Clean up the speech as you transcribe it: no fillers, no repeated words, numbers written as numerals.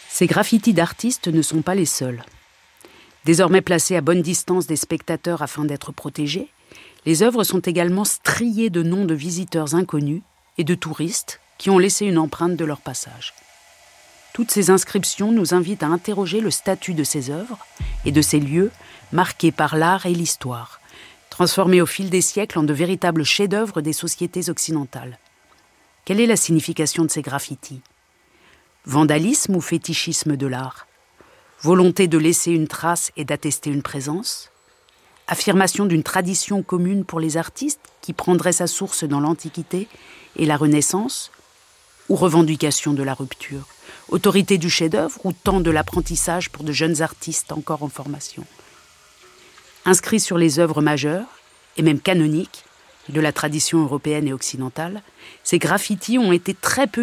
Ces graffitis d'artistes ne sont pas les seuls. Désormais placées à bonne distance des spectateurs afin d'être protégées, les œuvres sont également striées de noms de visiteurs inconnus et de touristes qui ont laissé une empreinte de leur passage. Toutes ces inscriptions nous invitent à interroger le statut de ces œuvres et de ces lieux marqués par l'art et l'histoire, transformés au fil des siècles en de véritables chefs-d'œuvre des sociétés occidentales. Quelle est la signification de ces graffitis ? Vandalisme ou fétichisme de l'art ? Volonté de laisser une trace et d'attester une présence ? Affirmation d'une tradition commune pour les artistes qui prendrait sa source dans l'Antiquité et la Renaissance ? Ou revendication de la rupture ? Autorité du chef-d'œuvre ou temps de l'apprentissage pour de jeunes artistes encore en formation ? Inscrits sur les œuvres majeures, et même canoniques, de la tradition européenne et occidentale, ces graffitis ont été très peu